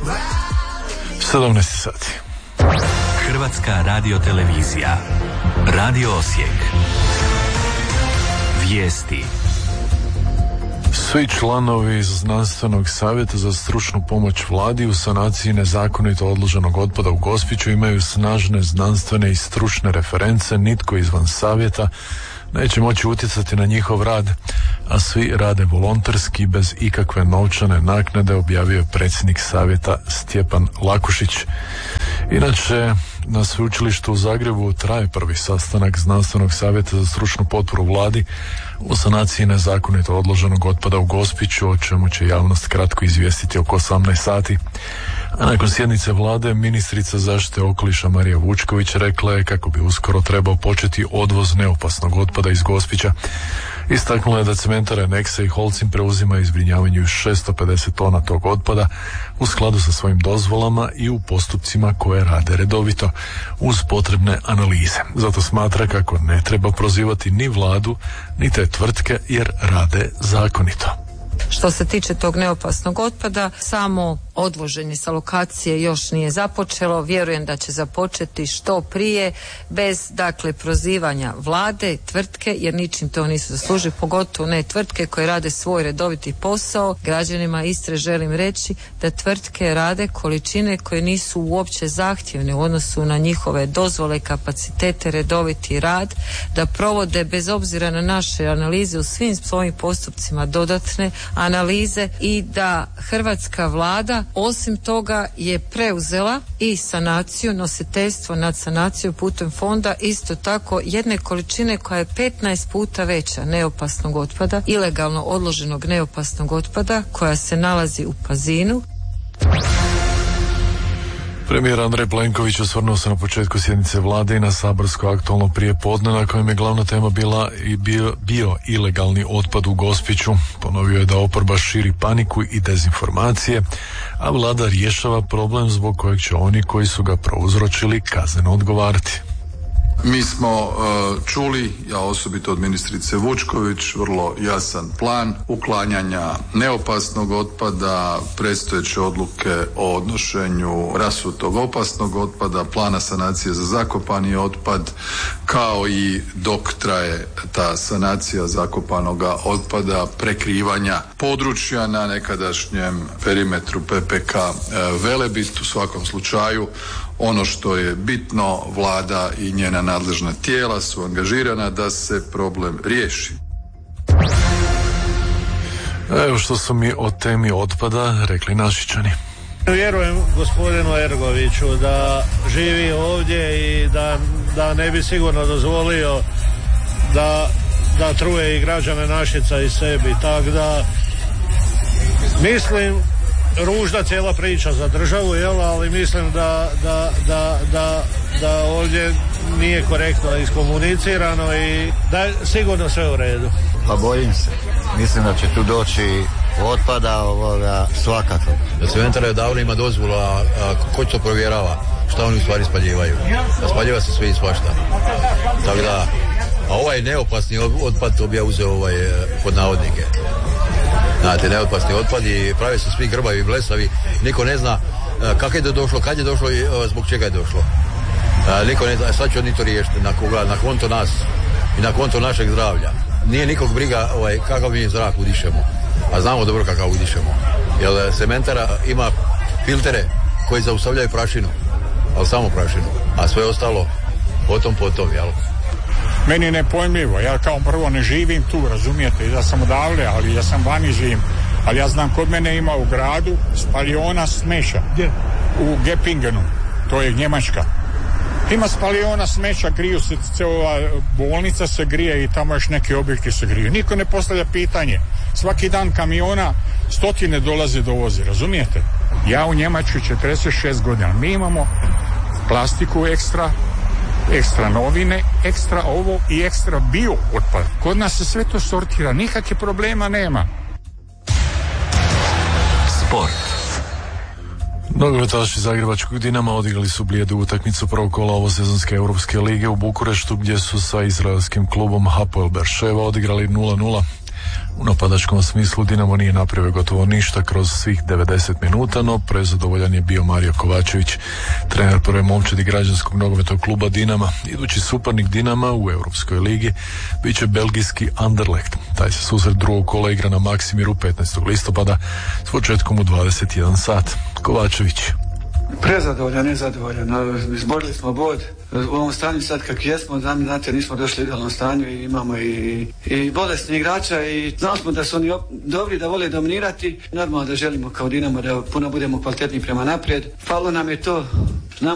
17 sati. Hrvatska radiotelevizija. Radio Osijek. Vijesti. Svi članovi Znanstvenog savjeta za stručnu pomoć vladi u sanaciji nezakonito odloženog otpada u Gospiću imaju snažne znanstvene i stručne reference. Nitko izvan savjeta neće moći utjecati na njihov rad, a svi rade volonterski bez ikakve novčane naknade, objavio je predsjednik savjeta Stjepan Lakušić. Inače, na sveučilištu u Zagrebu traje prvi sastanak Znanstvenog savjeta za stručnu potporu vladi u sanaciji nezakonito odloženog otpada u Gospiću, o čemu će javnost kratko izvijestiti oko 18 sati. A nakon sjednice vlade, ministrica zaštite okoliša Marija Vučković rekla je kako bi uskoro trebao početi odvoz neopasnog otpada iz Gospića. Istaknula je da cementare Nexe i Holcim preuzimaju zbrinjavanje 650 tona tog otpada u skladu sa svojim dozvolama i u postupcima koje rade redovito uz potrebne analize. Zato smatra kako ne treba prozivati ni vladu ni te tvrtke jer rade zakonito. Što se tiče tog neopasnog otpada, samo odvoženje sa lokacije još nije započelo. Vjerujem da će započeti što prije, bez prozivanja vlade, tvrtke, jer ničim to nisu zaslužili, pogotovo ne tvrtke koje rade svoj redoviti posao. Građanima Istre želim reći da tvrtke rade količine koje nisu uopće zahtjevne u odnosu na njihove dozvole, kapacitete, redoviti rad, da provode bez obzira na naše analize u svim svojim postupcima dodatne analize i da hrvatska vlada osim toga je preuzela i sanaciju, nositeljstvo nad sanacijom putem fonda, isto tako jedne količine koja je 15 puta veća neopasnog otpada, ilegalno odloženog neopasnog otpada koja se nalazi u Pazinu. Premijer Andrej Plenković osvrnuo se na početku sjednice vlade i na saborsko aktualno prijepodne na kojem je glavna tema bio ilegalni otpad u Gospiću. Ponovio je da oporba širi paniku i dezinformacije, a vlada rješava problem zbog kojeg će oni koji su ga prouzročili kazneno odgovarati. Mi smo čuli, ja osobito od ministrice Vučković, vrlo jasan plan uklanjanja neopasnog otpada, predstojeće odluke o odnošenju rasutog opasnog otpada, plana sanacije za zakopani otpad, kao i dok traje ta sanacija zakopanoga otpada, prekrivanja područja na nekadašnjem perimetru PPK Velebit. U svakom slučaju, ono što je bitno, vlada i njena nadležna tijela su angažirana da se problem riješi. Evo što su mi o temi otpada rekli Našičani. Vjerujem gospodinu Ergoviću da živi ovdje i da ne bi sigurno dozvolio da truje i građane Našica i sebi. Tako da mislim, ružna cijela priča za državu, ali mislim da ovdje nije korektno iskomunicirano i da je sigurno sve u redu. Pa bojim se. Mislim da će tu doći otpada svakako. Da cementara davno ima dozvolu, a ko to provjerava? Šta oni u stvari spaljivaju? Da spaljiva se sve i svašta. Tako da, a ovaj neopasni otpad to bi ja uzeo pod navodnike. Znate, neopasni otpad i prave se svi grbavi i blesavi. Niko ne zna kako je to došlo, kad je došlo i zbog čega je došlo. Niko ne zna, sad će oni to riješiti na konto nas i na konto našeg zdravlja. Nije nikog briga kakav mi zrak udišemo, a znamo dobro kakav udišemo. Jer cementara ima filtere koji zaustavljaju prašinu, ali samo prašinu, a sve ostalo potom, jel? Meni je nepojmljivo, ja kao prvo ne živim tu, razumijete, ja sam odavle, ali ja sam vani živim, ali ja znam kod mene ima u gradu spaliona smeća. Gdje? U Gepingenu, to je Njemačka. Ima spaliona smeća, griju se, bolnica se grije i tamo još neki objekti se griju. Niko ne postavlja pitanje. Svaki dan kamiona stotine dolaze do voze, razumijete? Ja u Njemačkoj 46 godina, mi imamo plastiku ekstra novine, ekstra ovo i ekstra bio otpad. Kod nas se sve to sortira, nikakve problema nema. Sport. Nogometaši Zagrebačkog Dinama odigrali su blijedu utakmicu prvog kola ovosezonske Europske lige u Bukureštu, gdje su sa izraelskim klubom Hapoel Berševa odigrali 0-0. U napadačkom smislu Dinamo nije napravio gotovo ništa kroz svih 90 minuta, no prezadovoljan je bio Mario Kovačević, trener prve momčadi građanskog nogometnog kluba Dinama. Idući suparnik Dinama u Europskoj ligi bit će belgijski Anderlecht. Taj se susret drugog kola igra na Maksimiru 15. listopada s početkom u 21 sat. Kovačević. Prezadovoljan, nezadovoljan. Izborili smo bod. U ovom stanju sad kak jesmo, znate, nismo došli u idealnom stanju i imamo i bolesni igrača i znali smo da su oni dobri, da vole dominirati. Normalno da želimo kao Dinamo da puno budemo kvalitetni prema naprijed. Falo nam je to.